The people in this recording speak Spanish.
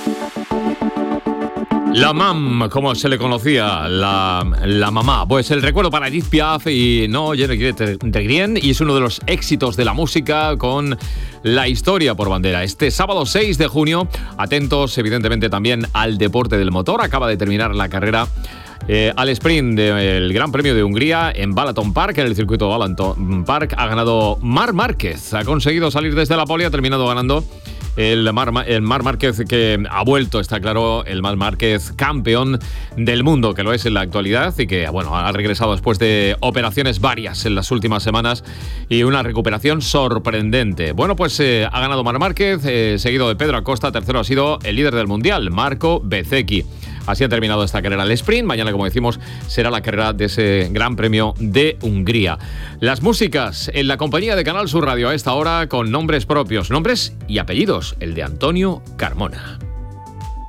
La mam, como se le conocía, la mamá. Pues el recuerdo para Edith Piaf y no Jenny Regrien, y es uno de los éxitos de la música con la historia por bandera. Este sábado 6 de junio, atentos evidentemente también al deporte del motor. Acaba de terminar la carrera al sprint del Gran Premio de Hungría en Balaton Park, en el circuito Balaton Park. Ha ganado Marc Márquez, ha conseguido salir desde la pole, ha terminado ganando el Marc Márquez, que ha vuelto, está claro, el Marc Márquez campeón del mundo, que lo es en la actualidad y que, bueno, ha regresado después de operaciones varias en las últimas semanas y una recuperación sorprendente. Bueno, pues ha ganado Marc Márquez, seguido de Pedro Acosta. Tercero ha sido el líder del Mundial, Marco Bezzecchi. Así ha terminado esta carrera al sprint. Mañana, como decimos, será la carrera de ese Gran Premio de Hungría. Las músicas en la compañía de Canal Sur Radio a esta hora, con nombres propios, nombres y apellidos. El de Antonio Carmona.